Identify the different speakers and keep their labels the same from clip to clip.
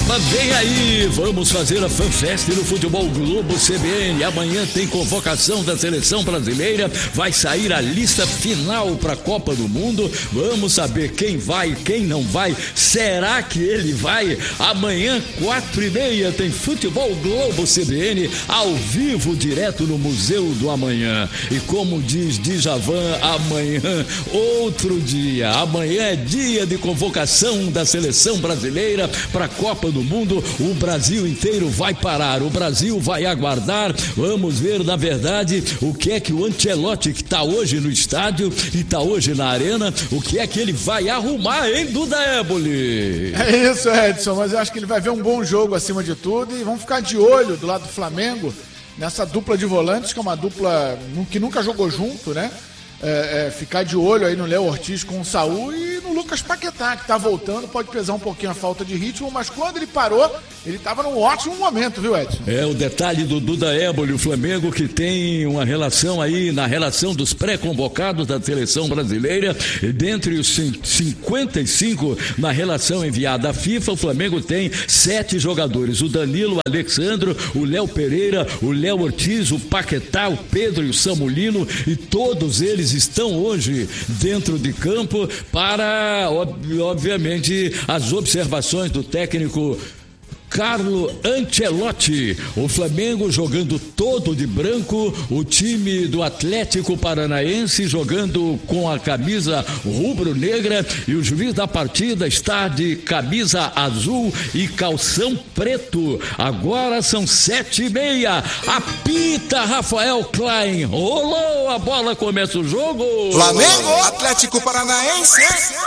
Speaker 1: Copa vem aí, vamos fazer a FanFest no Futebol Globo CBN. Amanhã tem convocação da seleção brasileira, vai sair a lista final para a Copa do Mundo. Vamos saber quem vai, quem não vai. Será que ele vai? Amanhã, 4h30, tem Futebol Globo CBN ao vivo, direto no Museu do Amanhã. E como diz Djavan, amanhã, outro dia. Amanhã é dia de convocação da seleção brasileira para a Copa do Mundo. O Brasil inteiro vai parar, o Brasil vai aguardar. Vamos ver, na verdade, o que é que o Ancelotti, que está hoje no estádio e está hoje na arena, o que é que ele vai arrumar, hein, Duda Éboli?
Speaker 2: É isso, Edson, mas eu acho que ele vai ver um bom jogo acima de tudo e vamos ficar de olho do lado do Flamengo nessa dupla de volantes, que é uma dupla que nunca jogou junto, né? Ficar de olho aí no Léo Ortiz com o Saúl e no Lucas Paquetá, que tá voltando, pode pesar um pouquinho a falta de ritmo, mas quando ele parou, ele tava num ótimo momento, viu, Edson?
Speaker 1: O detalhe do Duda Éboli, o Flamengo que tem uma relação aí, na relação dos pré-convocados da seleção brasileira, dentre os 55 na relação enviada à FIFA, o Flamengo tem 7 jogadores, o Danilo, o Alexandro, o Léo Pereira, o Léo Ortiz, o Paquetá, o Pedro e o Samulino, e todos eles estão hoje dentro de campo para, obviamente, as observações do técnico Carlo Ancelotti. O Flamengo jogando todo de branco, o time do Atlético Paranaense jogando com a camisa rubro-negra e o juiz da partida está de camisa azul e calção preto. Agora são 7h30. Apita Rafael Klein. Rolou a bola, começa o jogo.
Speaker 3: Flamengo, Atlético Paranaense.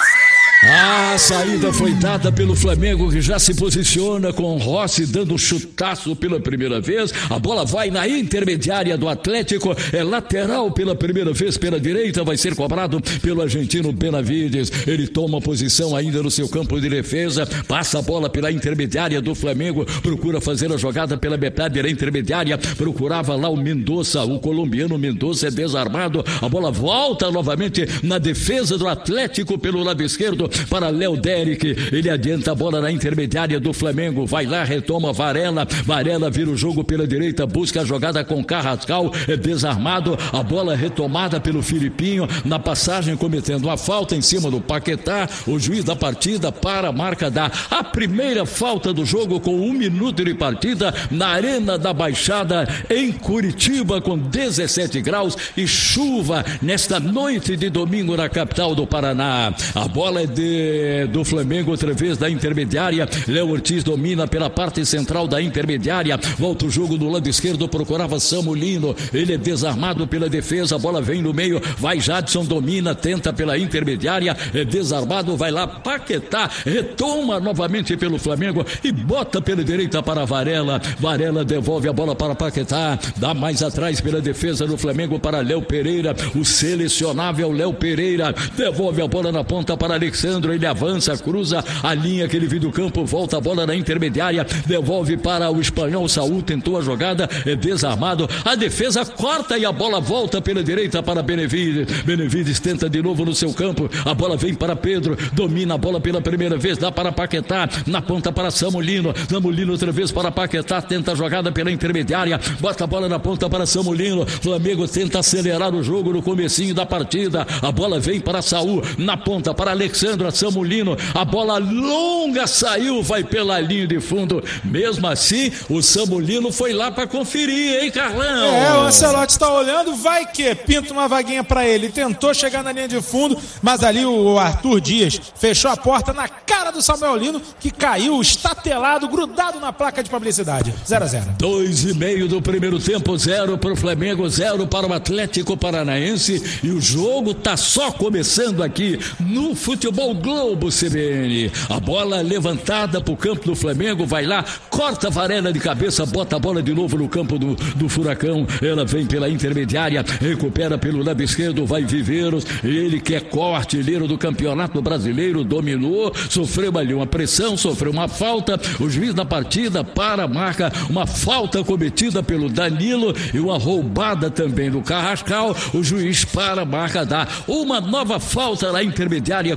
Speaker 1: A saída foi dada pelo Flamengo, que já se posiciona com Rossi dando chutaço pela primeira vez. A bola vai na intermediária do Atlético, é lateral pela primeira vez pela direita, vai ser cobrado pelo argentino Benavides. Ele toma posição ainda no seu campo de defesa, passa a bola pela intermediária do Flamengo, procura fazer a jogada pela metade da intermediária, procurava lá o Mendonça, o colombiano Mendonça é desarmado, a bola volta novamente na defesa do Atlético pelo lado esquerdo para Léo Derek, ele adianta a bola na intermediária do Flamengo, vai lá, retoma Varela vira o jogo pela direita, busca a jogada com Carrascal, é desarmado, a bola retomada pelo Filipinho, na passagem cometendo uma falta em cima do Paquetá, o juiz da partida para a marca a primeira falta do jogo com 1 minuto de partida na Arena da Baixada em Curitiba, com 17 graus e chuva nesta noite de domingo na capital do Paraná. A bola é do Flamengo, outra vez da intermediária. Léo Ortiz domina pela parte central da intermediária, volta o jogo do lado esquerdo, procurava Samulino, ele é desarmado pela defesa, a bola vem no meio, vai Jadson, domina, tenta pela intermediária, é desarmado, vai lá Paquetá, retoma novamente pelo Flamengo e bota pela direita para Varela devolve a bola para Paquetá, dá mais atrás pela defesa do Flamengo para Léo Pereira, o selecionável Léo Pereira, devolve a bola na ponta para Alexandre, ele avança, cruza a linha que ele viu do campo, volta a bola na intermediária, devolve para o espanhol Saúl, tentou a jogada, é desarmado, a defesa corta e a bola volta pela direita para Benavides tenta de novo no seu campo, a bola vem para Pedro, domina a bola pela primeira vez, dá para Paquetá, na ponta para Samulino outra vez para Paquetá, tenta a jogada pela intermediária, bota a bola na ponta para Samulino, Flamengo tenta acelerar o jogo no comecinho da partida, a bola vem para Saúl, na ponta para Alexandre Samulino, a bola longa saiu, vai pela linha de fundo, mesmo assim o Samulino foi lá para conferir, hein, Carlão?
Speaker 4: O Ancelotti está olhando, vai que pinta uma vaguinha para ele, tentou chegar na linha de fundo, mas ali o Arthur Dias fechou a porta na cara do Samuel Lino, que caiu estatelado, grudado na placa de publicidade. 0-0.
Speaker 1: 2,5 do primeiro tempo, 0 para o Flamengo, 0 para o Atlético Paranaense, e o jogo tá só começando aqui no Futebol Globo CBN. A bola levantada para o campo do Flamengo, vai lá, corta Varela de cabeça, bota a bola de novo no campo do Furacão, ela vem pela intermediária, recupera pelo lado esquerdo, vai Viveiros, ele que é co-artilheiro do Campeonato Brasileiro, dominou, sofreu ali uma pressão, sofreu uma falta, o juiz da partida para a marca, uma falta cometida pelo Danilo e uma roubada também do Carrascal, o juiz para a marca dá uma nova falta na intermediária contra o time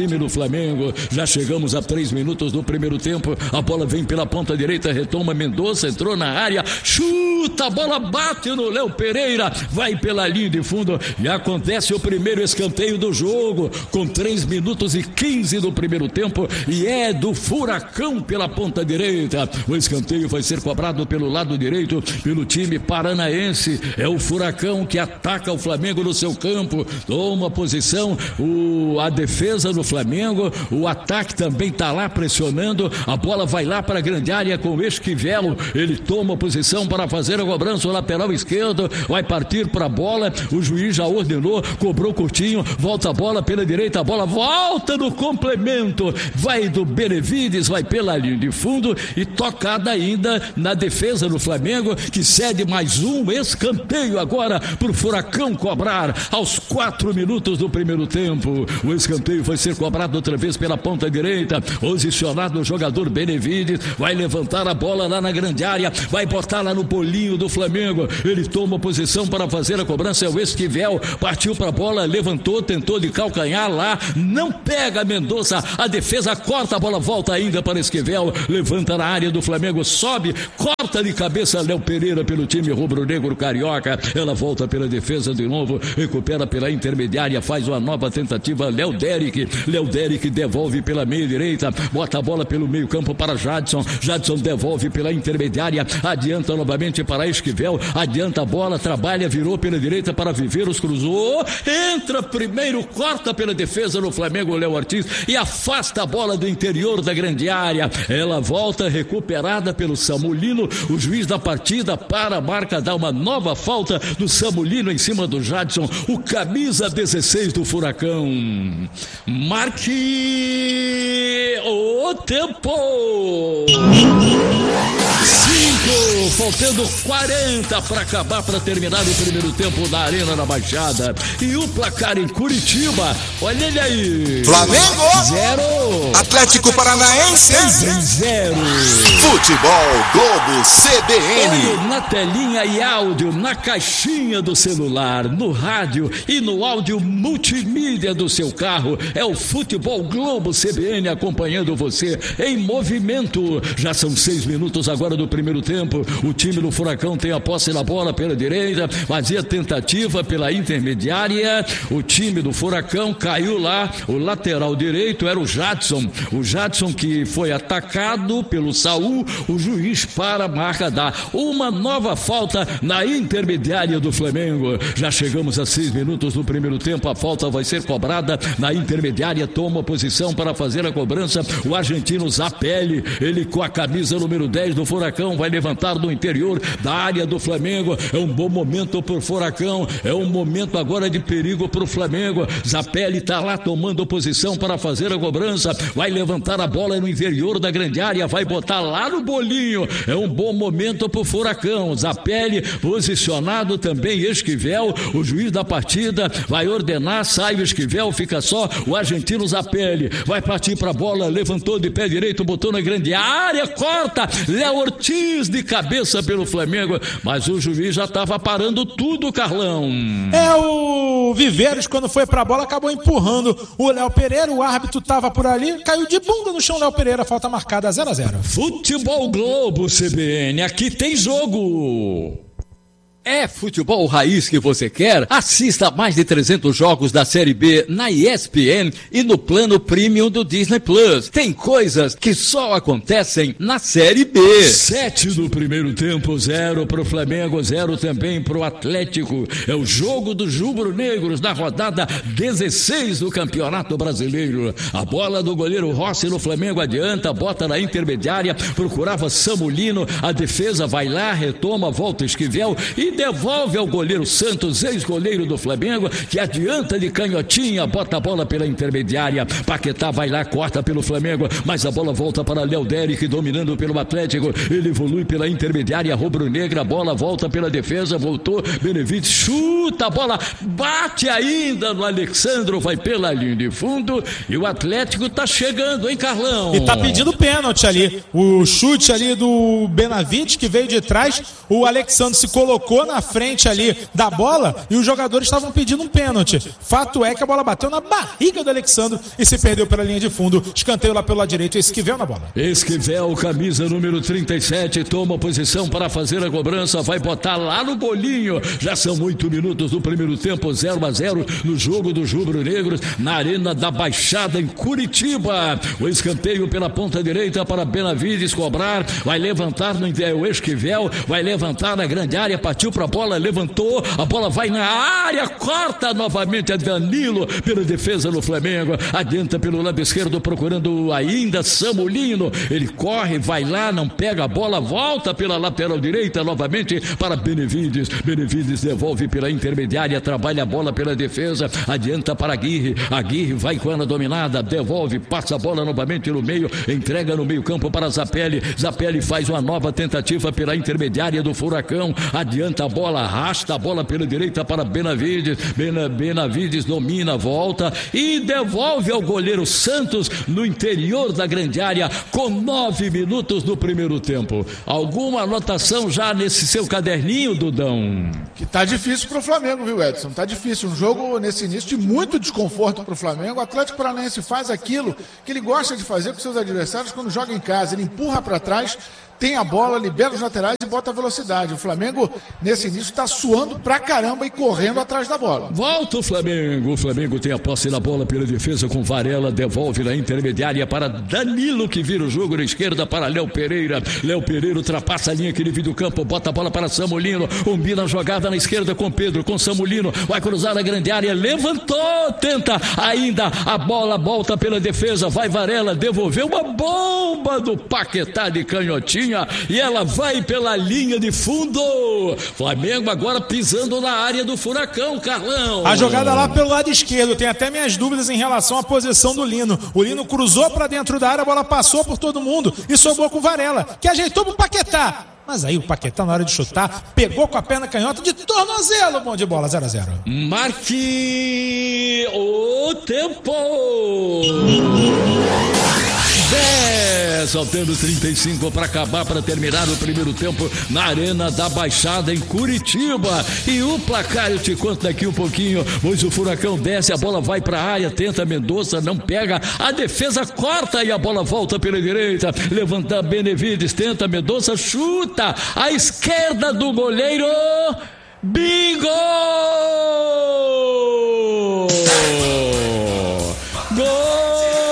Speaker 1: time do Flamengo. Já chegamos a 3 minutos do primeiro tempo. A bola vem pela ponta direita, retoma Mendonça, entrou na área, chuta, a bola bate no Léo Pereira, vai pela linha de fundo e acontece o primeiro escanteio do jogo, com 3 minutos e 15 do primeiro tempo, e é do Furacão pela ponta direita. O escanteio vai ser cobrado pelo lado direito, pelo time paranaense. É o Furacão que ataca o Flamengo no seu campo, toma posição, a defesa do Flamengo, o ataque também está lá pressionando, a bola vai lá para a grande área com o Esquivel, ele toma posição para fazer a cobrança, o lateral esquerdo vai partir para a bola, o juiz já ordenou, cobrou curtinho, volta a bola pela direita, a bola volta no complemento, vai do Benevides, vai pela linha de fundo e tocada ainda na defesa do Flamengo, que cede mais um escanteio agora para o Furacão cobrar aos 4 minutos do primeiro tempo. O escanteio vai ser cobrado outra vez pela ponta direita, posicionado o jogador Benevides, vai levantar a bola lá na grande área, vai botar lá no bolinho do Flamengo, ele toma posição para fazer a cobrança, é o Esquivel, partiu para a bola, levantou, tentou de calcanhar lá, não pega Mendonça, a defesa corta, a bola volta ainda para Esquivel, levanta na área do Flamengo, sobe, corta de cabeça Léo Pereira pelo time rubro-negro carioca, ela volta pela defesa de novo, recupera pela intermediária, faz uma nova tentativa, Léo Derek devolve pela meia direita, bota a bola pelo meio campo para Jadson devolve pela intermediária, adianta novamente para Esquivel, adianta a bola, trabalha, virou pela direita para Viveiros, cruzou, entra primeiro, corta pela defesa do Flamengo, Léo Ortiz, e afasta a bola do interior da grande área, ela volta recuperada pelo Samulino, o juiz da partida para a marca, dá uma nova falta do Samulino em cima do Jadson, o camisa 16 do Furacão. Marque o tempo. 5, faltando 40 para acabar, para terminar o primeiro tempo na Arena da Baixada. E o placar em Curitiba, olha ele aí.
Speaker 3: Flamengo
Speaker 1: 0,
Speaker 3: Atlético Paranaense
Speaker 1: 0.
Speaker 3: Futebol Globo CBN.
Speaker 1: Olhe na telinha e áudio, na caixinha do celular, no rádio e no áudio multimídia do seu carro. É o Futebol Globo CBN acompanhando você em movimento. Já são 6 minutos agora do primeiro tempo. O time do Furacão tem a posse da bola pela direita, fazia tentativa pela intermediária. O time do Furacão caiu lá, o lateral direito era o Jadson que foi atacado pelo Saul. O juiz para a marca, dá uma nova falta na intermediária do Flamengo. Já chegamos a 6 minutos do primeiro tempo, a falta vai ser cobrada na intermediária, toma posição para fazer a cobrança o argentino Zapelli, ele com a camisa número 10 do Furacão, vai levantar do interior da área do Flamengo. É um bom momento pro Furacão, é um momento agora de perigo pro Flamengo. Zapelli tá lá tomando posição para fazer a cobrança, vai levantar a bola no interior da grande área, vai botar lá no bolinho. É um bom momento pro Furacão. Zapelli posicionado também, Esquivel, o juiz da partida vai ordenar, sai o Esquivel, fica só o argentino Zapelli, vai partir pra bola, levantou de pé direito, botou na grande área, corta, Léo Ortiz de cabeça pelo Flamengo, mas o juiz já estava parando tudo, Carlão.
Speaker 4: O Viveiros, quando foi pra bola, acabou empurrando o Léo Pereira, o árbitro tava por ali, caiu de bunda no chão, Léo Pereira, falta marcada 0-0.
Speaker 1: Futebol Globo CBN, aqui tem jogo. É futebol raiz que você quer? Assista mais de 300 jogos da Série B na ESPN e no plano Premium do Disney Plus. Tem coisas que só acontecem na Série B. 7 do primeiro tempo, 0 pro Flamengo, 0 também pro Atlético. É o jogo dos rubro-negros na rodada 16 do Campeonato Brasileiro. A bola do goleiro Rossi no Flamengo adianta, bota na intermediária, procurava Samulino, a defesa vai lá, retoma, volta Esquivel e devolve ao goleiro Santos, ex-goleiro do Flamengo, que adianta de canhotinha, bota a bola pela intermediária. Paquetá vai lá, corta pelo Flamengo, mas a bola volta para Léo Derek, dominando pelo Atlético. Ele evolui pela intermediária rubro-negra, a bola volta pela defesa, voltou, Benevides chuta, a bola bate ainda no Alexandro, vai pela linha de fundo e o Atlético tá chegando, hein, Carlão?
Speaker 4: E tá pedindo pênalti ali, o chute ali do Benavides que veio de trás, o Alexandro se colocou, ficou na frente ali da bola e os jogadores estavam pedindo um pênalti. Fato é que a bola bateu na barriga do Alexandro e se perdeu pela linha de fundo. Escanteio lá pelo lado direito, Esquivel na bola.
Speaker 1: Esquivel, camisa número 37, toma posição para fazer a cobrança, vai botar lá no bolinho. Já são 8 minutos do primeiro tempo, 0-0 no jogo dos rubro-negros, na Arena da Baixada, em Curitiba. O escanteio pela ponta direita para Benavides cobrar, vai levantar o Esquivel, vai levantar na grande área, partiu para a bola, levantou, a bola vai na área, corta novamente a Danilo pela defesa do Flamengo, adianta pelo lado esquerdo procurando ainda Samulino, ele corre, vai lá, não pega a bola, volta pela lateral direita novamente para Benavides, Benavides devolve pela intermediária, trabalha a bola pela defesa, adianta para Aguirre vai com ela dominada, devolve, passa a bola novamente no meio, entrega no meio campo para Zapelli faz uma nova tentativa pela intermediária do Furacão, adianta a bola, arrasta a bola pela direita para Benavides, Benavides domina, volta e devolve ao goleiro Santos no interior da grande área com 9 minutos do primeiro tempo. Alguma anotação já nesse seu caderninho, Dudão?
Speaker 2: Que tá difícil pro Flamengo, viu, Edson? Tá difícil, um jogo nesse início de muito desconforto pro Flamengo. O Atlético Paranaense faz aquilo que ele gosta de fazer com seus adversários quando joga em casa, ele empurra para trás, tem a bola, libera os laterais e bota a velocidade. O Flamengo, nesse início, está suando pra caramba e correndo atrás da bola.
Speaker 1: Volta o Flamengo tem a posse da bola pela defesa com Varela, devolve na intermediária para Danilo, que vira o jogo na esquerda para Léo Pereira ultrapassa a linha que divide o campo, bota a bola para Samulino, combina a jogada na esquerda com Pedro, com Samulino, vai cruzar a grande área, levantou, tenta ainda, a bola volta pela defesa, vai Varela, devolveu uma bomba do Paquetá de canhotinha, e ela vai pela linha de fundo. Flamengo agora pisando na área do Furacão, Carlão.
Speaker 4: A jogada lá pelo lado esquerdo, tem até minhas dúvidas em relação à posição do Lino. O Lino cruzou para dentro da área, a bola passou por todo mundo e sobrou com o Varela, que ajeitou pro Paquetá. Mas aí o Paquetá, na hora de chutar, pegou com a perna canhota de tornozelo. Bom de bola, 0-0.
Speaker 1: Marque o tempo. 10, faltando 35 para acabar, para terminar o primeiro tempo na Arena da Baixada em Curitiba. E o placar eu te conto daqui um pouquinho, pois o Furacão desce, a bola vai para a área, tenta Mendonça, não pega, a defesa corta e a bola volta pela direita, levanta Benavides, tenta Mendonça, chuta à esquerda do goleiro, bingo! Gol!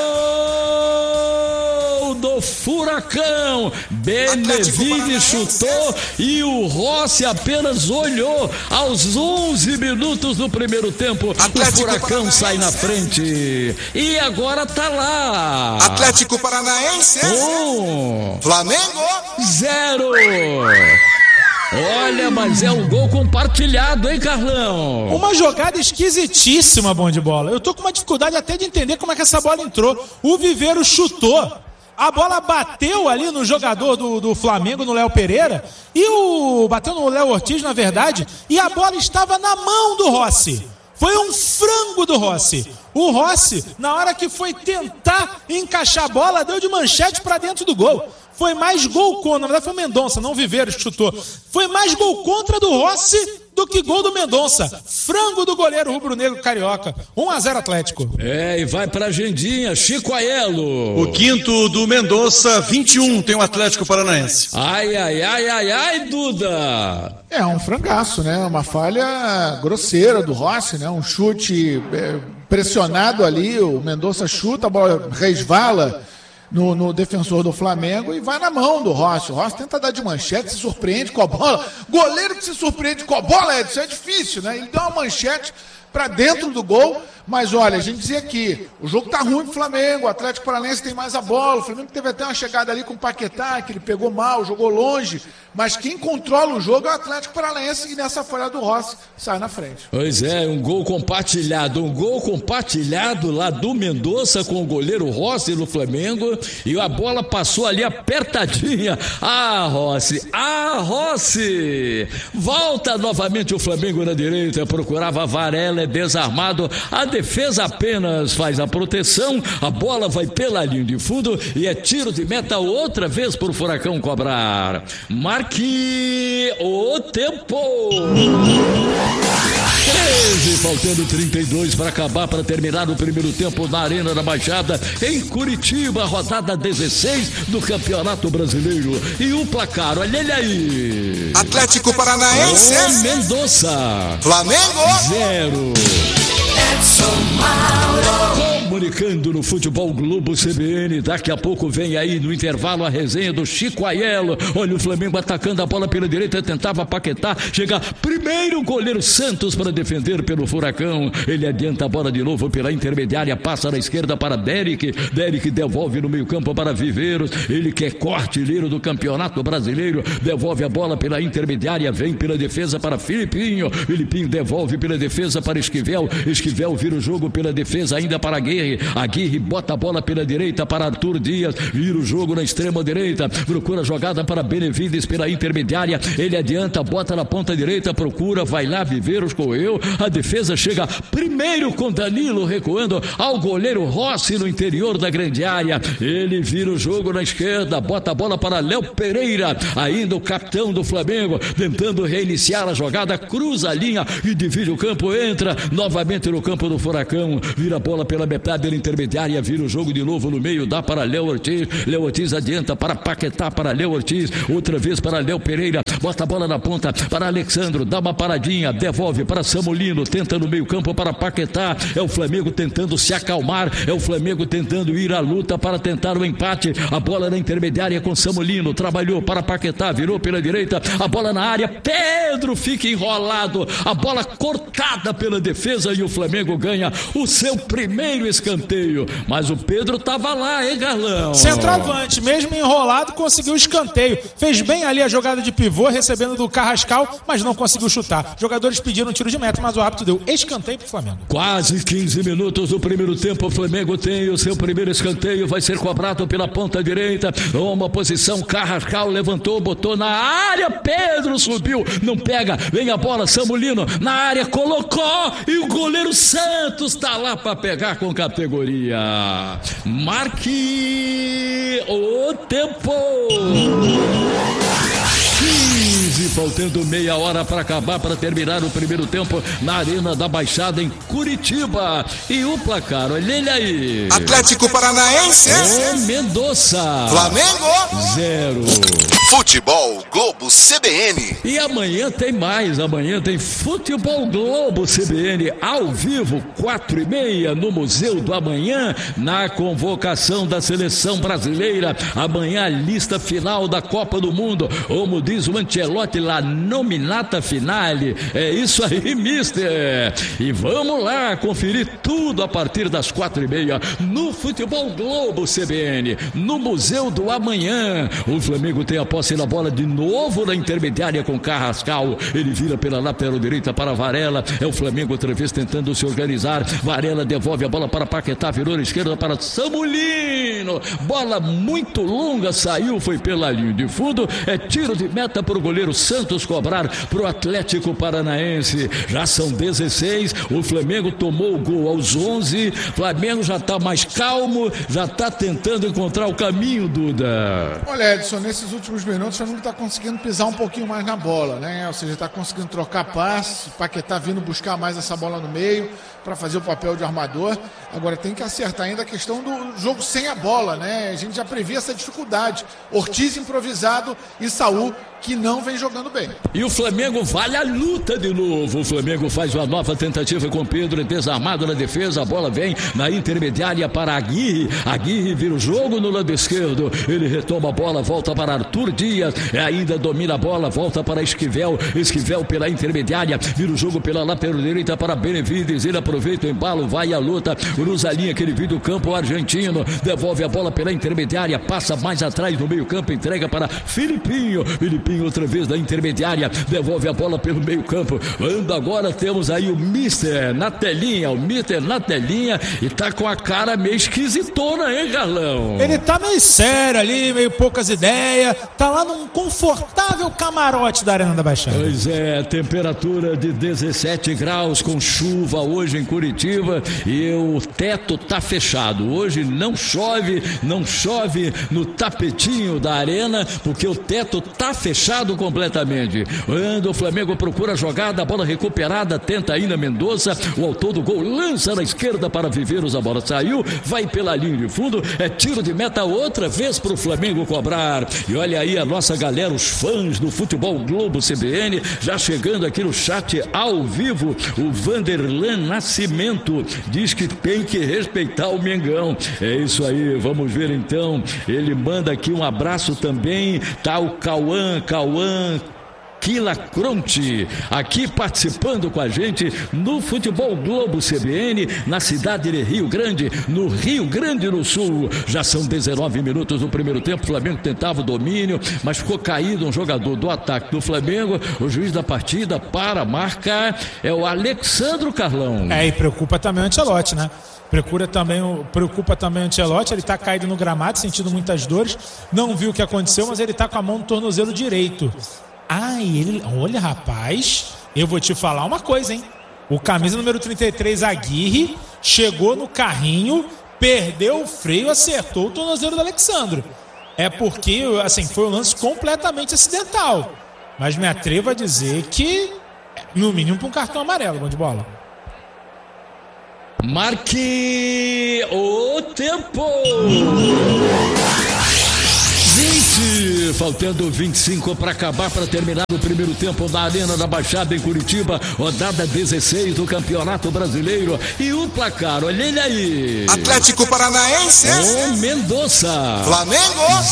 Speaker 1: Furacão, Benavides chutou e o Rossi apenas olhou. Aos 11 minutos do primeiro tempo, o Furacão sai na frente e agora tá lá.
Speaker 3: Atlético Paranaense
Speaker 1: 1,
Speaker 3: Flamengo
Speaker 1: 0. Olha, mas é um gol compartilhado, hein, Carlão?
Speaker 4: Uma jogada esquisitíssima, bom de bola. Eu tô com uma dificuldade até de entender como é que essa bola entrou. O Viveiro chutou, a bola bateu ali no jogador do Flamengo, no Léo Pereira, e bateu no Léo Ortiz, na verdade, e a bola estava na mão do Rossi. Foi um frango do Rossi. O Rossi, na hora que foi tentar encaixar a bola, deu de manchete para dentro do gol. Foi mais gol contra, na verdade foi o Mendonça, não o Viveiro que chutou. Foi mais gol contra do Rossi do que gol do Mendonça. Frango do goleiro rubro-negro carioca. 1-0 Atlético.
Speaker 1: E vai pra agendinha, Chico Aiello.
Speaker 5: O quinto do Mendonça, 21, tem o Atlético Paranaense.
Speaker 1: Ai, Duda.
Speaker 2: É um frangaço, né? Uma falha grosseira do Rossi, né? Um chute pressionado ali, o Mendonça chuta, a bola resvala no defensor do Flamengo e vai na mão do Rossi. O Rossi tenta dar de manchete, se surpreende com a bola. Goleiro que se surpreende com a bola, Edson, é difícil, né? Ele dá uma manchete para dentro do gol, mas olha, a gente dizia aqui, o jogo tá ruim pro Flamengo, o Atlético Paranaense tem mais a bola, o Flamengo teve até uma chegada ali com o Paquetá, que ele pegou mal, jogou longe, mas quem controla o jogo é o Atlético Paranaense e nessa falha do Rossi sai na frente.
Speaker 1: Pois é, um gol compartilhado lá do Mendonça com o goleiro Rossi no Flamengo, e a bola passou ali apertadinha. Rossi! Volta novamente o Flamengo na direita, procurava Varela, desarmado, a defesa apenas faz a proteção, a bola vai pela linha de fundo e é tiro de meta outra vez para o Furacão cobrar. Marque o tempo. 13, faltando 32 para acabar, para terminar o primeiro tempo na Arena da Baixada, em Curitiba, rodada 16 do Campeonato Brasileiro. E o placar, olha ele aí.
Speaker 3: Atlético Paranaense.
Speaker 1: Mendonça.
Speaker 3: Flamengo.
Speaker 1: 0. Comunicando no Futebol Globo CBN, daqui a pouco vem aí no intervalo a resenha do Chico Aiello. Olha o Flamengo atacando a bola pela direita, tentava Paquetá, chega primeiro o goleiro Santos para defender pelo Furacão, ele adianta a bola de novo pela intermediária, passa na esquerda para Derek devolve no meio campo para Viveiros, ele que é co-artilheiro do Campeonato Brasileiro, devolve a bola pela intermediária, vem pela defesa para Filipinho devolve pela defesa para Esquivel vira o jogo pela defesa ainda para Aguirre bota a bola pela direita para Arthur Dias, vira o jogo na extrema direita, procura a jogada para Benevides pela intermediária, ele adianta, bota na ponta direita, procura, vai lá, Viveiros correu, a defesa chega primeiro com Danilo recuando ao goleiro Rossi no interior da grande área, ele vira o jogo na esquerda, bota a bola para Léo Pereira, ainda o capitão do Flamengo, tentando reiniciar a jogada, cruza a linha e divide o campo, entra novamente no campo do Furacão, vira a bola pela metade da intermediária, vira o jogo de novo no meio, dá para Léo Ortiz adianta para Paquetá, para Léo Ortiz, outra vez para Léo Pereira, bota a bola na ponta para Alexandro, dá uma paradinha, devolve para Samulino, tenta no meio campo para Paquetá, é o Flamengo tentando se acalmar, é o Flamengo tentando ir à luta para tentar o empate, a bola na intermediária com Samulino, trabalhou para Paquetá, virou pela direita, a bola na área, Pedro fica enrolado, a bola cortada pela defesa e o Flamengo ganha o seu primeiro escanteio, mas o Pedro tava lá, hein, Carlão?
Speaker 4: Centroavante, mesmo enrolado, conseguiu o escanteio, fez bem ali a jogada de pivô, recebendo do Carrascal, mas não conseguiu chutar. Jogadores pediram um tiro de meta, mas o árbitro deu escanteio pro Flamengo.
Speaker 1: Quase 15 minutos do primeiro tempo, o Flamengo tem o seu primeiro escanteio, vai ser cobrado pela ponta direita, uma posição, Carrascal levantou, botou na área, Pedro subiu, não pega, vem a bola, Samulino na área, colocou e o goleiro Santos tá lá para pegar com categoria. Marque o tempo. 15, faltando meia hora para acabar, para terminar o primeiro tempo na Arena da Baixada em Curitiba. E o placar, olha ele aí.
Speaker 3: Atlético Paranaense.
Speaker 1: Mendonça.
Speaker 3: Flamengo.
Speaker 1: 0.
Speaker 3: Futebol Globo CBN.
Speaker 1: E amanhã tem mais, amanhã tem Futebol Globo CBN ao vivo, 4h30 no Museu do Amanhã, na convocação da Seleção Brasileira. Amanhã a lista final da Copa do Mundo, como diz o Ancelotti, la nominata finale. É isso aí, mister. E vamos lá conferir tudo a partir das 4h30 no Futebol Globo CBN, no Museu do Amanhã. O Flamengo tem a posse na bola de novo na intermediária com Carrascal, ele vira pela lateral direita para Varela, é o Flamengo outra vez tentando se organizar, Varela devolve a bola para Paquetá, virou na esquerda para Samulino, bola muito longa, saiu, foi pela linha de fundo, é tiro de meta para o goleiro Santos cobrar para o Atlético Paranaense. Já são 16, o Flamengo tomou o gol aos 11, Flamengo já está mais calmo, já está tentando encontrar o caminho, Duda.
Speaker 2: Olha, Edson, nesses últimos minutos o Flamengo está conseguindo pisar um pouquinho mais na bola, né? Ou seja, está conseguindo trocar passe, o Paquetá vindo buscar mais essa bola no meio para fazer o papel de armador. Agora tem que acertar ainda a questão do jogo sem a bola, né? A gente já previa essa dificuldade. Ortiz improvisado e Saul que não vem jogando bem.
Speaker 1: E o Flamengo vai à luta de novo. O Flamengo faz uma nova tentativa com Pedro, desarmado na defesa, a bola vem na intermediária para Aguirre vira o jogo no lado esquerdo, ele retoma a bola, volta para Arthur Dias, ainda domina a bola, volta para Esquivel pela intermediária, vira o jogo pela lateral direita para Benevides, ele aproveita o embalo, vai à luta, cruza a linha, aquele vídeo campo argentino, devolve a bola pela intermediária, passa mais atrás no meio campo, entrega para Filipinho limpinho outra vez da intermediária, devolve a bola pelo meio campo, anda agora, temos aí o Mister na telinha, e tá com a cara meio esquisitona, hein, Carlão?
Speaker 4: Ele tá meio sério ali, meio poucas ideias, tá lá num confortável camarote da Arena da Baixada.
Speaker 1: Pois é, temperatura de 17 graus com chuva hoje em Curitiba e o teto tá fechado. Hoje não chove no tapetinho da arena, porque o teto tá fechado completamente. O Flamengo procura a jogada, a bola recuperada, tenta ainda Mendonça, o autor do gol lança na esquerda para Viveiros, a bola saiu, vai pela linha de fundo, é tiro de meta outra vez pro Flamengo cobrar. E olha aí a nossa galera, os fãs do Futebol Globo CBN, já chegando aqui no chat ao vivo. O Vanderlan Nascimento diz que tem que respeitar o Mengão. É isso aí, vamos ver então. Ele manda aqui um abraço também, tá o Cauã Quilacronte, aqui participando com a gente no Futebol Globo CBN, na cidade de Rio Grande, no Rio Grande do Sul. Já são 19 minutos do primeiro tempo, o Flamengo tentava o domínio, mas ficou caído um jogador do ataque do Flamengo. O juiz da partida para marcar é o Alexandro, Carlão.
Speaker 4: E preocupa também o Ancelotti, né? Preocupa também o Ancelotti, ele tá caído no gramado, sentindo muitas dores, não viu o que aconteceu, mas ele tá com a mão no tornozelo direito. Olha, rapaz, eu vou te falar uma coisa, hein? O camisa número 33, Aguirre, chegou no carrinho, perdeu o freio, acertou o tornozelo do Alexandro. É porque, assim, foi um lance completamente acidental. Mas me atrevo a dizer que, no mínimo, para um cartão amarelo, bom de bola.
Speaker 1: Marque o tempo! 20, faltando 25 para acabar, para terminar o primeiro tempo da Arena da Baixada em Curitiba, rodada 16 do Campeonato Brasileiro. E o placar, olha ele aí:
Speaker 3: Atlético Paranaense,
Speaker 1: Mendonça,
Speaker 3: Flamengo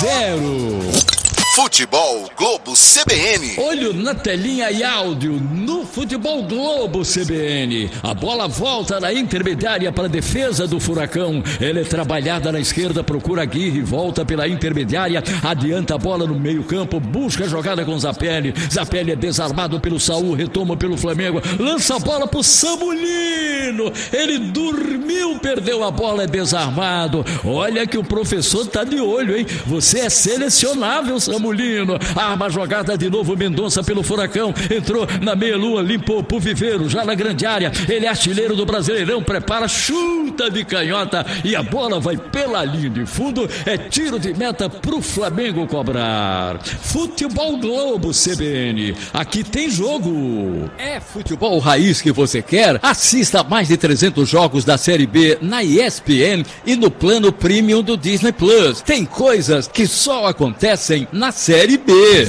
Speaker 1: 0.
Speaker 3: Futebol Globo CBN.
Speaker 1: Olho na telinha e áudio no Futebol Globo CBN. A bola volta na intermediária para a defesa do Furacão. Ela é trabalhada na esquerda, procura Aguirre, volta pela intermediária, adianta a bola no meio campo, busca a jogada com Zapelli. Zapelli é desarmado pelo Saul, retoma pelo Flamengo, lança a bola pro Samulino. Ele dormiu, perdeu a bola, é desarmado. Olha que o professor tá de olho, hein? Você é selecionável, Samulino. Arma a jogada de novo, Mendonça pelo Furacão, entrou na meia-lua, limpou pro Viveiro, já na grande área, ele é artilheiro do Brasileirão, prepara, chuta de canhota e a bola vai pela linha de fundo, é tiro de meta pro Flamengo cobrar. Futebol Globo CBN, aqui tem jogo.
Speaker 6: É futebol raiz que você quer? Assista a mais de 300 jogos da Série B na ESPN e no plano premium do Disney Plus. Tem coisas que só acontecem na Série B.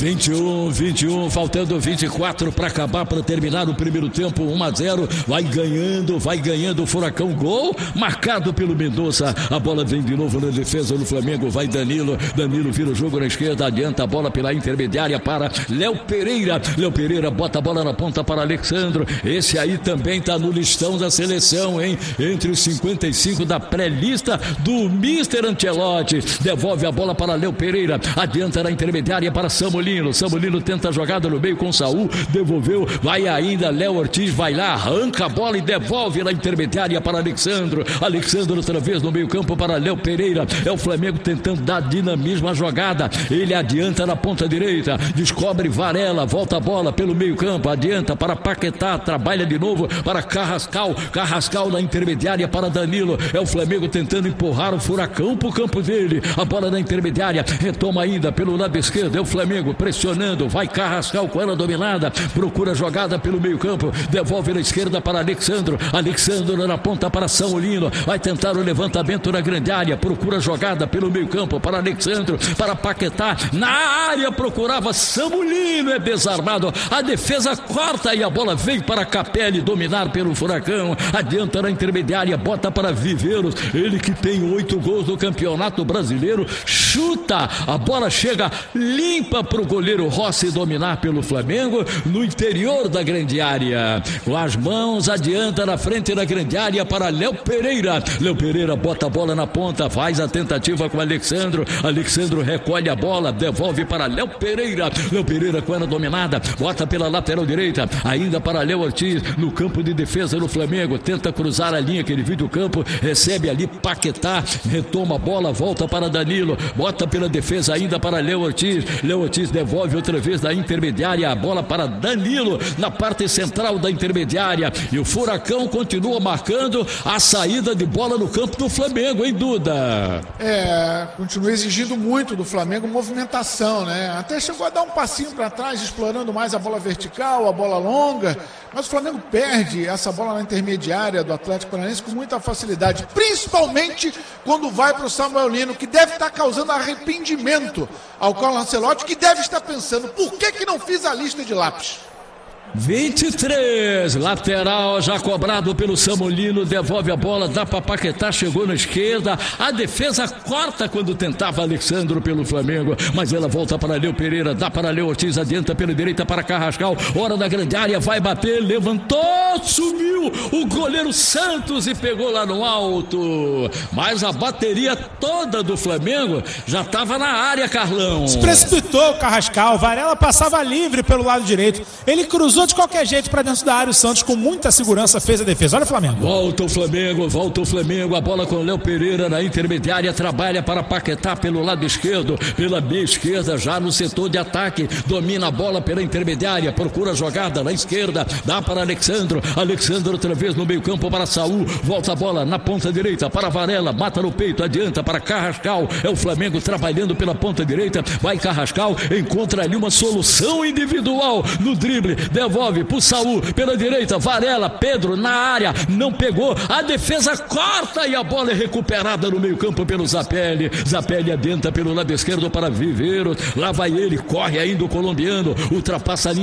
Speaker 1: 21, faltando 24 para acabar, para terminar o primeiro tempo, 1-0, vai ganhando o Furacão, gol marcado pelo Mendonça, a bola vem de novo na defesa do Flamengo, vai Danilo vira o jogo na esquerda, adianta a bola pela intermediária para Léo Pereira bota a bola na ponta para Alexandro, esse aí também tá no listão da seleção, hein? Entre os 55 da pré-lista do Mister Ancelotti, devolve a bola para Léo Pereira, adianta na intermediária para Samulino tenta a jogada no meio com Saul, devolveu, vai ainda Léo Ortiz, vai lá, arranca a bola e devolve na intermediária para Alexandro outra vez no meio campo para Léo Pereira, é o Flamengo tentando dar dinamismo à jogada, ele adianta na ponta direita, descobre Varela, volta a bola pelo meio campo, adianta para Paquetá, trabalha de novo para Carrascal na intermediária para Danilo, é o Flamengo tentando empurrar o Furacão pro campo dele, a bola na intermediária, retoma ainda pelo lado esquerdo, é o Flamengo pressionando, vai Carrascal com ela dominada, procura jogada pelo meio campo, devolve na esquerda para Alexandro na ponta para Samulino, vai tentar o levantamento na grande área, procura jogada pelo meio campo para Alexandro, para Paquetá, na área procurava Samulino, é desarmado, a defesa corta e a bola vem para Capelli dominar pelo Furacão, adianta na intermediária, bota para Viveiros, ele que tem 8 gols no Campeonato Brasileiro, chuta, a bola chega limpa para o goleiro Rossi dominar pelo Flamengo no interior da grande área. Com as mãos adianta na frente da grande área para Léo Pereira. Léo Pereira bota a bola na ponta, faz a tentativa com Alexandro. Alexandro recolhe a bola, devolve para Léo Pereira. Léo Pereira com ela dominada, bota pela lateral direita, ainda para Léo Ortiz no campo de defesa do Flamengo. Tenta cruzar a linha que ele divide o campo, recebe ali Paquetá, retoma a bola, volta para Danilo, bota pela defesa ainda para Léo Ortiz. Léo Ortiz devolve outra vez da intermediária, a bola para Danilo na parte central da intermediária, e o Furacão continua marcando a saída de bola no campo do Flamengo, hein, Duda?
Speaker 2: Continua exigindo muito do Flamengo movimentação, né? Até chegou a dar um passinho para trás, explorando mais a bola vertical, a bola longa, mas o Flamengo perde essa bola na intermediária do Atlético Paranaense com muita facilidade, principalmente quando vai para o Samuel Lino, que deve estar causando arrependimento ao Carlo Ancelotti, que deve estar pensando, por que não fiz a lista de lápis?
Speaker 1: 23, lateral já cobrado pelo Samolino, devolve a bola, dá para Paquetá, chegou na esquerda, a defesa corta quando tentava Alexandro pelo Flamengo, mas ela volta para Léo Pereira, dá para Léo Ortiz, adianta pela direita para Carrascal, hora da grande área, vai bater, levantou, sumiu o goleiro Santos e pegou lá no alto, mas a bateria toda do Flamengo já estava na área, Carlão.
Speaker 4: Se precipitou o Carrascal, Varela passava livre pelo lado direito, ele cruzou de qualquer jeito para dentro da área, o Santos com muita segurança fez a defesa. Olha o Flamengo.
Speaker 1: Volta o Flamengo, a bola com o Léo Pereira na intermediária, trabalha para Paquetá pelo lado esquerdo, pela meia esquerda, já no setor de ataque, domina a bola pela intermediária, procura a jogada na esquerda, dá para Alexandro outra vez no meio campo para Saul, volta a bola na ponta direita para Varela, mata no peito, adianta para Carrascal, é o Flamengo trabalhando pela ponta direita, vai Carrascal, encontra ali uma solução individual no drible, devolve pro Saul, pela direita, Varela, Pedro na área, não pegou, a defesa corta e a bola é recuperada no meio campo pelo Zapelli adentra pelo lado esquerdo para Viveiros, lá vai ele, corre ainda o colombiano, ultrapassa a linha